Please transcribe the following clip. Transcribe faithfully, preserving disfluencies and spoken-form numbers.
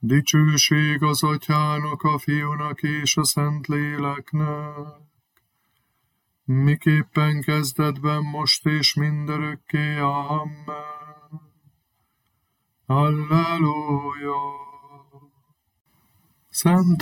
Dicsőség az Atyának, a Fiúnak és a Szentléleknek, miképpen kezdetben, most és mindörökké. Amen. Halleluja! Szent